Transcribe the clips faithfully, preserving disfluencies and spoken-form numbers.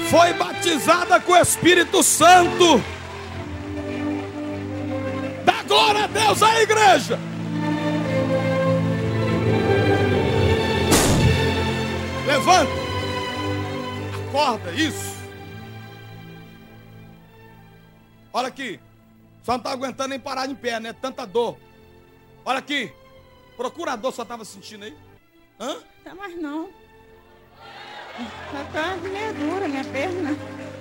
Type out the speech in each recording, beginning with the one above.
foi batizada com o Espírito Santo. Dá glória a Deus à igreja. Levanta. Acorda, isso. Olha aqui. Só não está aguentando nem parar em pé, né? Tanta dor. Olha aqui. Procurador só estava sentindo aí? Hã? Tá mais não. Só tá meio dura minha perna.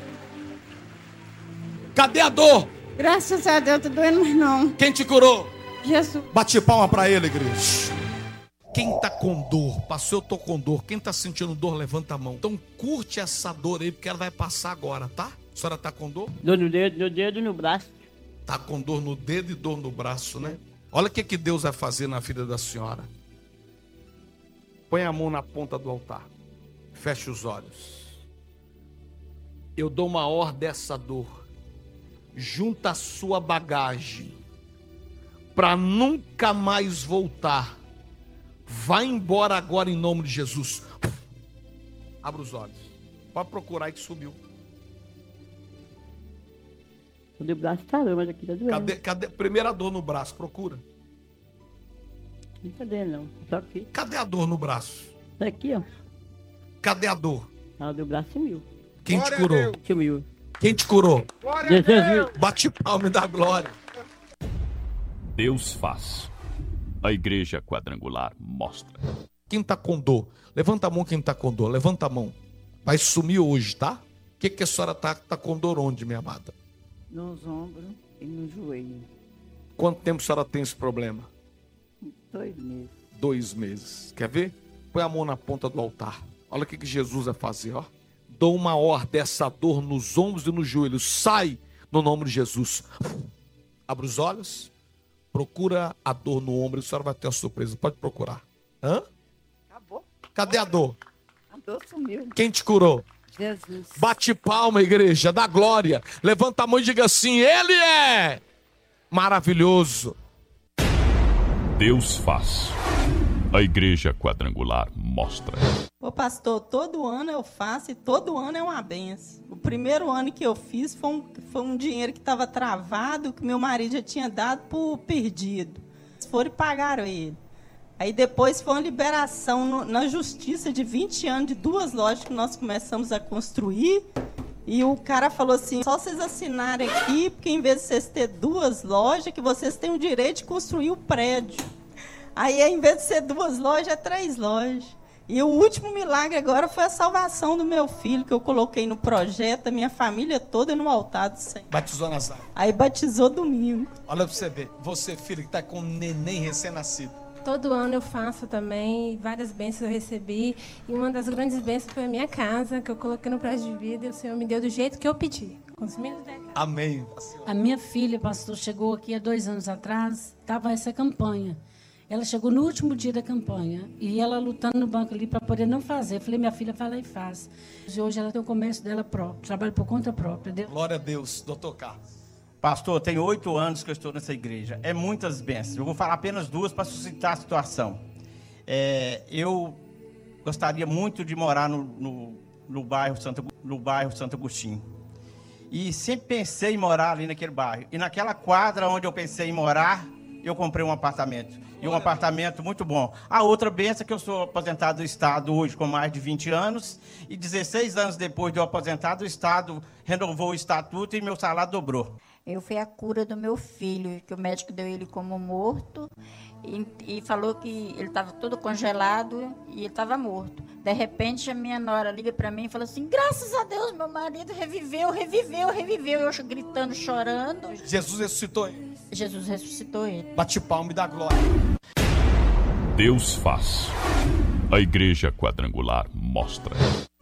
Cadê a dor? Graças a Deus, tô doendo mais não. Quem te curou? Jesus. Bate palma para ele, igreja. Quem tá com dor, passou, eu tô com dor. Quem tá sentindo dor, levanta a mão. Então curte essa dor aí, porque ela vai passar agora, tá? A senhora tá com dor? Dor no dedo, no dedo e no braço. Tá com dor no dedo e dor no braço, né? Olha o que, que Deus vai fazer na vida da senhora. Põe a mão na ponta do altar. Feche os olhos. Eu dou uma ordem dessa dor. Junta a sua bagagem. Para nunca mais voltar. Vai embora agora em nome de Jesus. Abra os olhos. Pode procurar aí que sumiu. O de braço tá doendo, mas aqui tá doendo. Cadê, cadê? Primeira dor no braço, procura. Não tá doendo não, só aqui. Cadê a dor no braço? Tá aqui, ó. Cadê a dor? Ah, o do braço sumiu. Quem te curou? Sumiu. Quem te curou? Jesus. Bate palma e dá glória. Deus faz. A igreja quadrangular mostra. Quem tá com dor? Levanta a mão quem tá com dor. Levanta a mão. Vai sumir hoje, tá? O que, que a senhora tá, tá com dor onde, minha amada? Nos ombros e no joelho. Quanto tempo a senhora tem esse problema? Dois meses. Dois meses. Quer ver? Põe a mão na ponta do altar. Olha o que, que Jesus vai fazer, ó. Dou uma ordem dessa dor nos ombros e nos joelhos. Sai no nome de Jesus. Abre os olhos. Procura a dor no ombro. A senhora vai ter uma surpresa. Pode procurar. Hã? Acabou. Cadê a dor? A dor sumiu. Quem te curou? Jesus. Bate palma, igreja, dá glória. Levanta a mão e diga assim: Ele é maravilhoso. Deus faz. A igreja quadrangular mostra. Ô pastor, todo ano eu faço e todo ano é uma benção. O primeiro ano que eu fiz foi um, foi um dinheiro que estava travado, que meu marido já tinha dado por perdido. Eles foram e pagaram ele. Aí depois foi uma liberação no, na justiça de vinte anos de duas lojas que nós começamos a construir. E o cara falou assim, só vocês assinarem aqui, porque em vez de vocês terem duas lojas, que vocês têm o direito de construir o prédio. Aí, em vez de ser duas lojas, é três lojas. E o último milagre agora foi a salvação do meu filho, que eu coloquei no projeto, a minha família toda no altar do Senhor. Batizou nas águas. Aí batizou domingo. Olha pra você ver, você, filho, que tá com um neném recém-nascido. Todo ano eu faço também, várias bênçãos eu recebi. E uma das grandes bênçãos foi a minha casa, que eu coloquei no prazo de vida e o Senhor me deu do jeito que eu pedi. Com os meninos da casa. Amém. A minha filha, pastor, chegou aqui há dois anos atrás, estava essa campanha. Ela chegou no último dia da campanha e ela lutando no banco ali para poder não fazer. Eu falei, minha filha, fala e faz. E hoje ela tem o comércio dela próprio, trabalha por conta própria. Deus... Glória a Deus, doutor Carlos. Pastor, tem oito anos que eu estou nessa igreja. É muitas bênçãos. Eu vou falar apenas duas para suscitar a situação. É, eu gostaria muito de morar no, no, no, bairro Santo, no bairro Santo Agostinho. E sempre pensei em morar ali naquele bairro. E naquela quadra onde eu pensei em morar, eu comprei um apartamento. E um apartamento muito bom. A outra benção é que eu sou aposentado do Estado hoje com mais de vinte anos. E dezesseis anos depois de eu aposentado, o Estado renovou o estatuto e meu salário dobrou. Eu fui a cura do meu filho, que o médico deu ele como morto. E, e falou que ele estava todo congelado e ele estava morto. De repente, a minha nora liga para mim e fala assim, graças a Deus, meu marido reviveu, reviveu, reviveu. Eu gritando, chorando. Jesus ressuscitou ele. Jesus ressuscitou ele. Bate palma e dá glória. Deus faz. A igreja quadrangular mostra.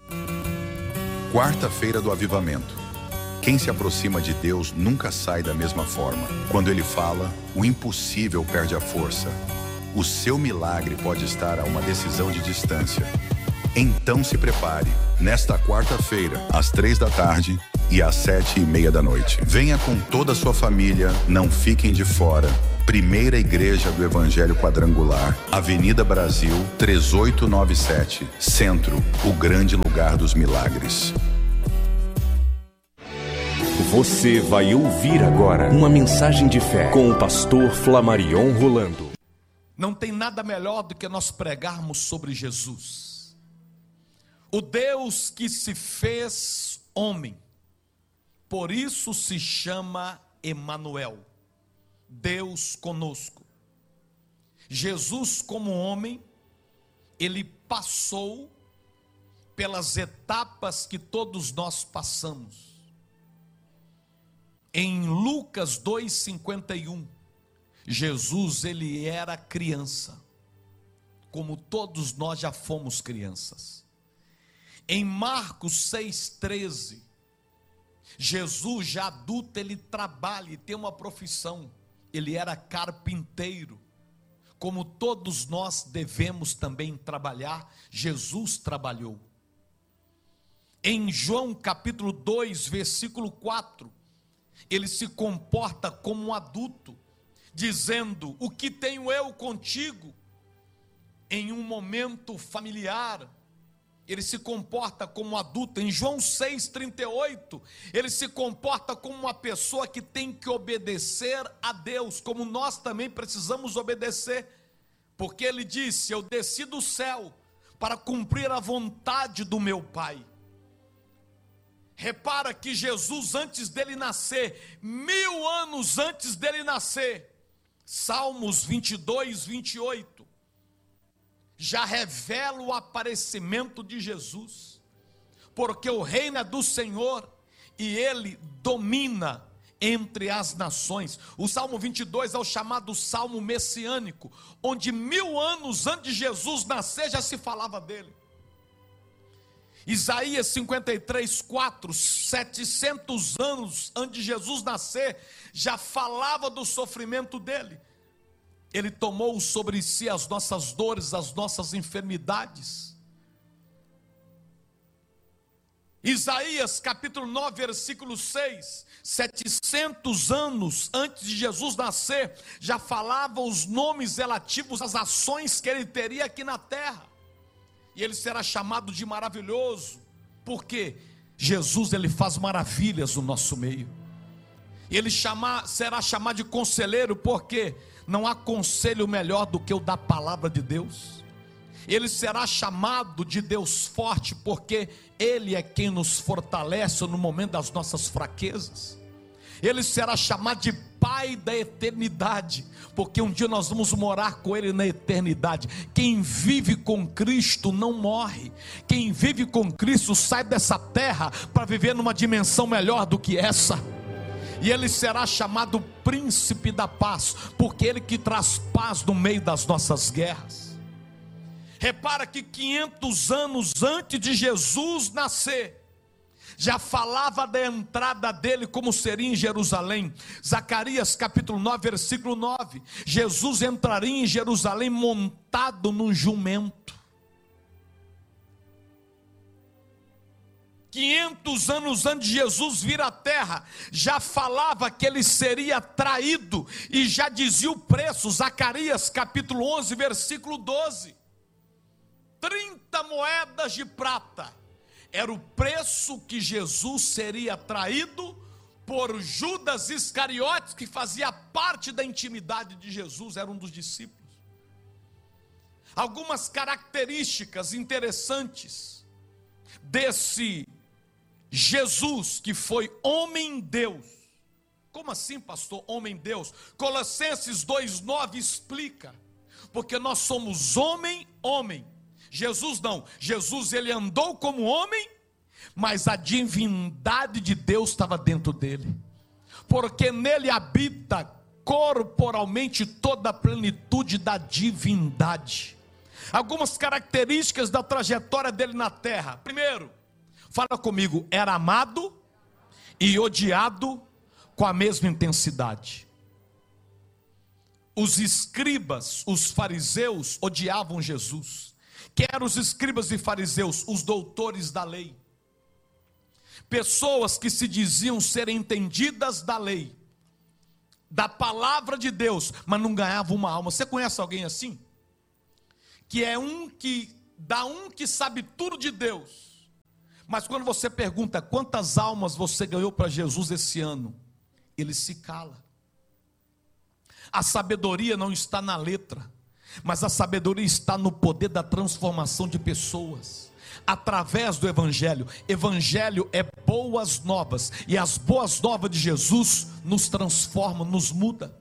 Quarta-feira do Avivamento. Quem se aproxima de Deus nunca sai da mesma forma. Quando Ele fala, o impossível perde a força. O seu milagre pode estar a uma decisão de distância. Então se prepare, nesta quarta-feira, às três da tarde e às sete e meia da noite. Venha com toda a sua família, não fiquem de fora. Primeira Igreja do Evangelho Quadrangular, Avenida Brasil, três oito nove sete, Centro, o grande lugar dos milagres. Você vai ouvir agora uma mensagem de fé com o pastor Flamarion Rolando. Não tem nada melhor do que nós pregarmos sobre Jesus, o Deus que se fez homem. Por isso se chama Emanuel, Deus conosco. Jesus, como homem, ele passou pelas etapas que todos nós passamos. Em Lucas dois, cinquenta e um, Jesus, ele era criança, como todos nós já fomos crianças. Em Marcos seis, treze, Jesus, já adulto, ele trabalha e tem uma profissão. Ele era carpinteiro, como todos nós devemos também trabalhar. Jesus trabalhou. Em João capítulo dois, versículo quatro, ele se comporta como um adulto, dizendo: o que tenho eu contigo? Em um momento familiar, ele se comporta como um adulto. Em João seis, trinta e oito, ele se comporta como uma pessoa que tem que obedecer a Deus, como nós também precisamos obedecer, porque ele disse: eu desci do céu para cumprir a vontade do meu Pai. Repara que Jesus, antes dele nascer, mil anos antes dele nascer, Salmos vinte e dois, vinte e oito, já revela o aparecimento de Jesus, porque o reino é do Senhor e ele domina entre as nações. O Salmo vinte e dois é o chamado Salmo messiânico, onde mil anos antes de Jesus nascer já se falava dele. Isaías cinquenta e três, quatro, setecentos anos antes de Jesus nascer, já falava do sofrimento dele. Ele tomou sobre si as nossas dores, as nossas enfermidades. Isaías capítulo nove, versículo seis, setecentos anos antes de Jesus nascer, já falava os nomes relativos às ações que ele teria aqui na terra. E ele será chamado de maravilhoso, porque Jesus, ele faz maravilhas no nosso meio. Ele chama, será chamado de conselheiro, porque não há conselho melhor do que o da palavra de Deus. Ele será chamado de Deus forte, porque ele é quem nos fortalece no momento das nossas fraquezas. Ele será chamado de Pai da eternidade, porque um dia nós vamos morar com ele na eternidade. Quem vive com Cristo não morre. Quem vive com Cristo sai dessa terra para viver numa dimensão melhor do que essa. E ele será chamado Príncipe da Paz, porque ele que traz paz no meio das nossas guerras. Repara que quinhentos anos antes de Jesus nascer, já falava da entrada dele, como seria em Jerusalém. Zacarias capítulo nove, versículo nove, Jesus entraria em Jerusalém montado num jumento. quinhentos anos antes de Jesus vir à terra, já falava que ele seria traído, e já dizia o preço. Zacarias capítulo onze, versículo doze, trinta moedas de prata era o preço que Jesus seria traído por Judas Iscariotes, que fazia parte da intimidade de Jesus, era um dos discípulos. Algumas características interessantes desse Jesus que foi homem-deus. Como assim, pastor, homem-deus? Colossenses dois, nove explica, porque nós somos homem-homem. Jesus não, Jesus ele andou como homem, mas a divindade de Deus estava dentro dele, porque nele habita corporalmente toda a plenitude da divindade. Algumas características da trajetória dele na terra. Primeiro, fala comigo, era amado e odiado com a mesma intensidade. Os escribas, os fariseus odiavam Jesus. Quem eram os escribas e fariseus? Os doutores da lei. Pessoas que se diziam ser entendidas da lei, da palavra de Deus, mas não ganhavam uma alma. Você conhece alguém assim? Que é um que, dá um que sabe tudo de Deus, Mas quando você pergunta quantas almas você ganhou para Jesus esse ano, ele se cala. A sabedoria não está na letra, mas a sabedoria está no poder da transformação de pessoas, através do Evangelho. Evangelho é boas novas, e as boas novas de Jesus nos transformam, nos muda.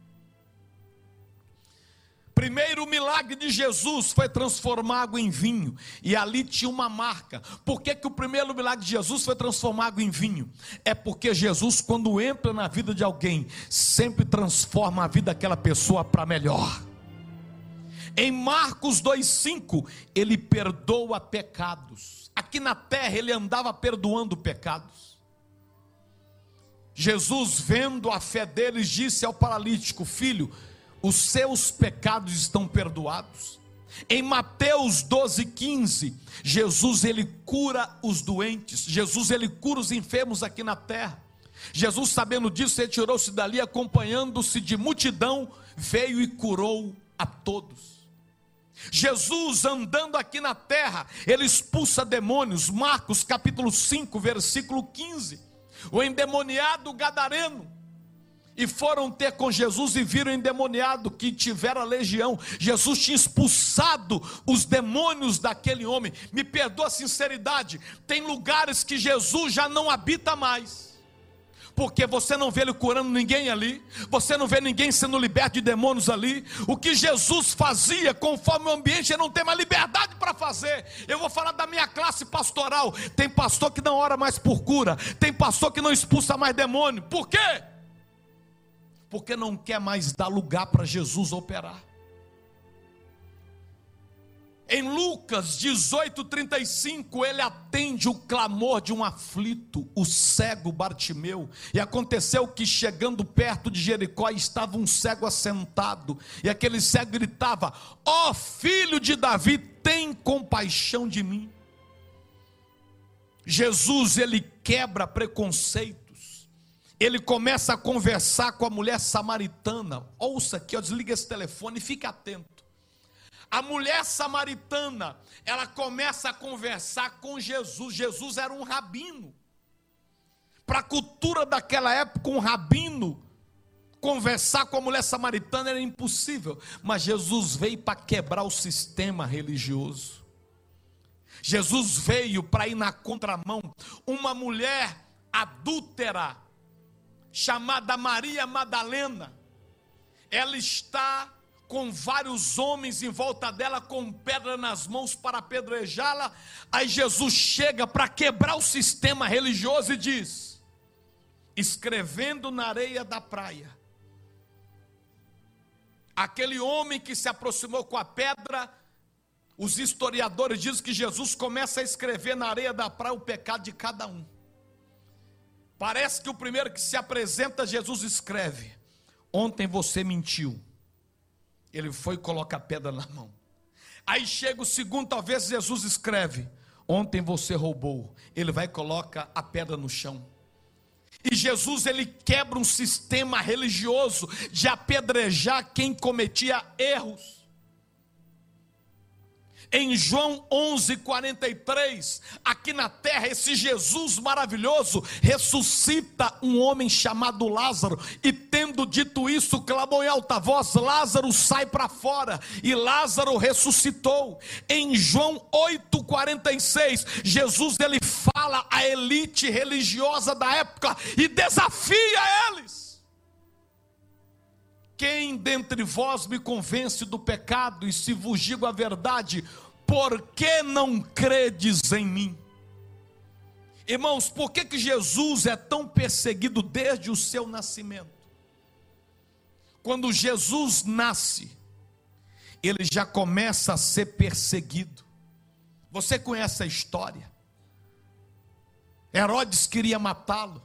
Primeiro, o milagre de Jesus foi transformar água em vinho, e ali tinha uma marca. Por que que o primeiro milagre de Jesus foi transformar água em vinho? É porque Jesus, quando entra na vida de alguém, sempre transforma a vida daquela pessoa para melhor. Em Marcos dois, cinco, ele perdoa pecados. Aqui na terra ele andava perdoando pecados. Jesus, vendo a fé deles, disse ao paralítico: filho, os seus pecados estão perdoados. Em Mateus doze, quinze, Jesus ele cura os doentes. Jesus ele cura os enfermos aqui na terra. Jesus, sabendo disso, retirou-se dali, acompanhando-se de multidão, veio e curou a todos. Jesus, andando aqui na terra, ele expulsa demônios. Marcos capítulo cinco, versículo quinze. O endemoniado gadareno, e foram ter com Jesus e viram o endemoniado que tivera legião. Jesus tinha expulsado os demônios daquele homem. Me perdoa a sinceridade, tem lugares que Jesus já não habita mais, porque você não vê ele curando ninguém ali, você não vê ninguém sendo liberto de demônios ali. O que Jesus fazia, conforme o ambiente, ele não tem mais liberdade para fazer. Eu vou falar da minha classe pastoral. Tem pastor que não ora mais por cura, tem pastor que não expulsa mais demônio. Por quê? Porque não quer mais dar lugar para Jesus operar. Em Lucas dezoito, trinta e cinco, ele atende o clamor de um aflito, o cego Bartimeu. E aconteceu que, chegando perto de Jericó, estava um cego assentado, e aquele cego gritava: ó filho de Davi, tem compaixão de mim. Jesus, ele quebra preconceito. Ele começa a conversar com a mulher samaritana. Ouça aqui, ó, desliga esse telefone e fique atento. A mulher samaritana, ela começa a conversar com Jesus. Jesus era um rabino. Para a cultura daquela época, um rabino conversar com a mulher samaritana era impossível. Mas Jesus veio para quebrar o sistema religioso. Jesus veio para ir na contramão. Uma mulher adúltera, chamada Maria Madalena, ela está com vários homens em volta dela, com pedra nas mãos para apedrejá-la. Aí Jesus chega para quebrar o sistema religioso e diz, escrevendo na areia da praia, aquele homem que se aproximou com a pedra, os historiadores dizem que Jesus começa a escrever na areia da praia o pecado de cada um. Parece que o primeiro que se apresenta, Jesus escreve: ontem você mentiu. Ele foi e coloca a pedra na mão. Aí chega o segundo, talvez Jesus escreve: ontem você roubou. Ele vai e coloca a pedra no chão. E Jesus, ele quebra um sistema religioso de apedrejar quem cometia erros. Em João onze, quarenta e três, aqui na terra, esse Jesus maravilhoso ressuscita um homem chamado Lázaro, e tendo dito isso, clamou em alta voz: Lázaro, sai para fora. E Lázaro ressuscitou. Em João oito, quarenta e seis, Jesus, ele fala à elite religiosa da época e desafia eles: quem dentre vós me convence do pecado? E se vos digo a verdade, por que não credes em mim? Irmãos, por que que Jesus é tão perseguido desde o seu nascimento? Quando Jesus nasce, ele já começa a ser perseguido. Você conhece a história? Herodes queria matá-lo.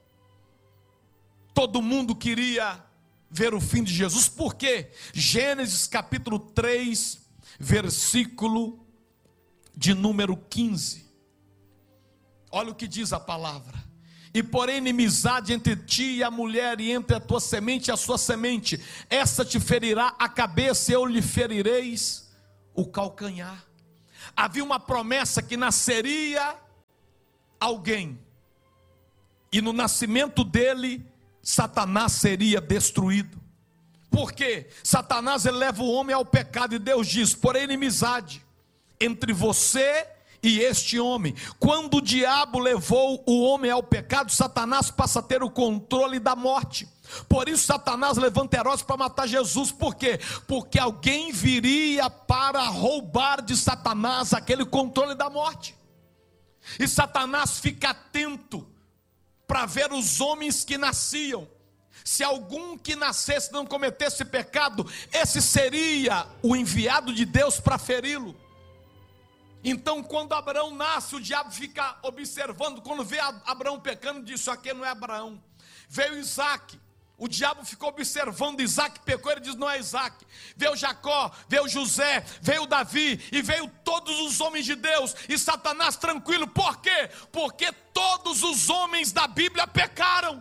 Todo mundo queria ver o fim de Jesus. Por quê? Gênesis capítulo três, versículo de número quinze. Olha o que diz a palavra: e porém inimizade entre ti e a mulher, e entre a tua semente e a sua semente, essa te ferirá a cabeça, e eu lhe ferireis o calcanhar. Havia uma promessa que nasceria alguém, e no nascimento dele, Satanás seria destruído. Por quê? Satanás ele leva o homem ao pecado, e Deus diz: porém inimizade entre você e este homem. Quando o diabo levou o homem ao pecado, Satanás passa a ter o controle da morte. Por isso Satanás levanta Herodes para matar Jesus. Por quê? Porque alguém viria para roubar de Satanás aquele controle da morte. E Satanás fica atento para ver os homens que nasciam. Se algum que nascesse não cometesse pecado, esse seria o enviado de Deus para feri-lo. Então quando Abraão nasce, o diabo fica observando. Quando vê Abraão pecando, diz: isso aqui não é Abraão. Veio Isaac, o diabo ficou observando. Isaac pecou, ele diz: não é Isaac. Veio Jacó, veio José, veio Davi, e veio todos os homens de Deus. E Satanás tranquilo. Por quê? Porque todos os homens da Bíblia pecaram.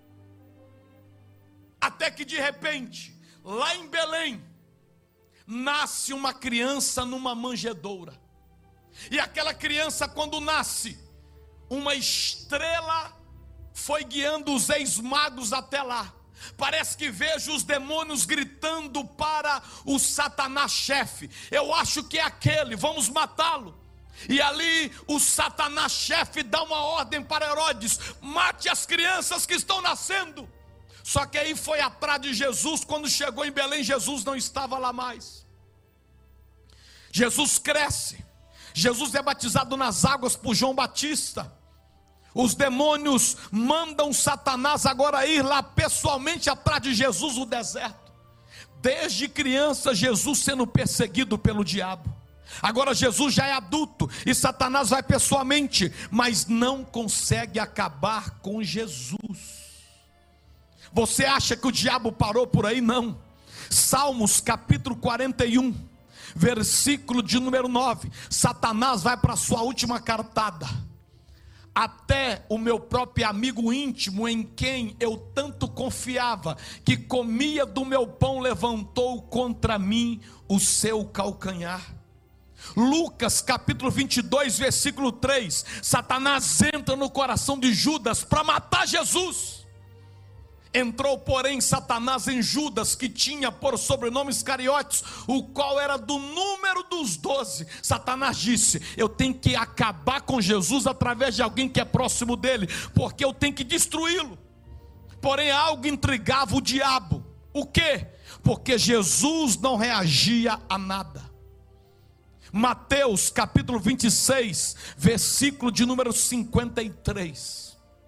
Até que de repente, lá em Belém, nasce uma criança numa manjedoura. E aquela criança, quando nasce, uma estrela foi guiando os ex-magos até lá. Parece que vejo os demônios gritando para o Satanás chefe: eu acho que é aquele, vamos matá-lo. E ali o Satanás chefe dá uma ordem para Herodes: mate as crianças que estão nascendo. Só que aí foi atrás de Jesus. Quando chegou em Belém, Jesus não estava lá mais. Jesus cresce, Jesus é batizado nas águas por João Batista. Os demônios mandam Satanás agora ir lá pessoalmente atrás de Jesus no deserto. Desde criança Jesus sendo perseguido pelo diabo. Agora Jesus já é adulto e Satanás vai pessoalmente, mas não consegue acabar com Jesus. Você acha que o diabo parou por aí? Não. Salmos capítulo quarenta e um, versículo de número nove. Satanás vai para a sua última cartada. Até o meu próprio amigo íntimo, em quem eu tanto confiava, que comia do meu pão, levantou contra mim o seu calcanhar. Lucas capítulo vinte e dois, versículo três. Satanás entra no coração de Judas para matar Jesus. Entrou, porém, Satanás em Judas, que tinha por sobrenome Iscariotes, o qual era do número dos doze. Satanás disse: eu tenho que acabar com Jesus através de alguém que é próximo dele, porque eu tenho que destruí-lo. Porém algo intrigava o diabo. O quê? Porque Jesus não reagia a nada. Mateus capítulo vinte e seis, versículo de número cinquenta e três.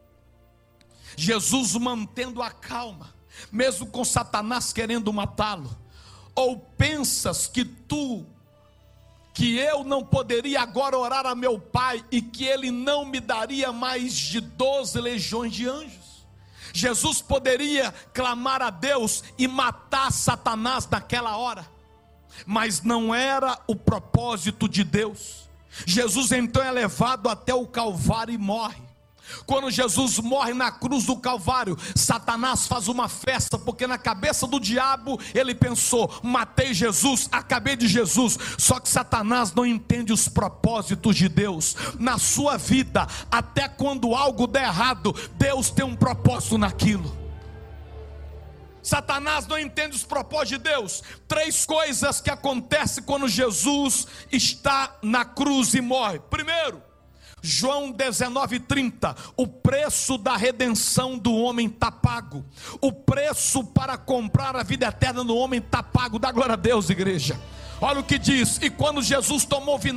Jesus mantendo a calma, mesmo com Satanás querendo matá-lo. Ou pensas que tu, que eu não poderia agora orar a meu Pai, e que Ele não me daria mais de doze legiões de anjos? Jesus poderia clamar a Deus e matar Satanás naquela hora, mas não era o propósito de Deus. Jesus então é levado até o Calvário e morre. Quando Jesus morre na cruz do Calvário, Satanás faz uma festa, porque na cabeça do diabo ele pensou: matei Jesus, acabei de Jesus. Só que Satanás não entende os propósitos de Deus na sua vida. Até quando algo der errado, Deus tem um propósito naquilo. Satanás não entende os propósitos de Deus. Três coisas que acontecem quando Jesus está na cruz e morre. Primeiro, João dezenove, trinta, o preço da redenção do homem está pago. O preço para comprar a vida eterna no homem está pago. Dá glória a Deus, igreja. Olha o que diz: e quando Jesus tomou vinagre